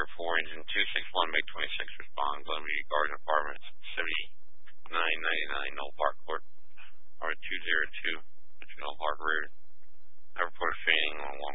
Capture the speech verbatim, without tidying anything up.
zero four, engine two six one, May twenty-six, respond, Glenview Garden Apartments, seventy-nine ninety-nine, Knoll Park Court, R two zero two, Knoll Park Road. I report a fading on one.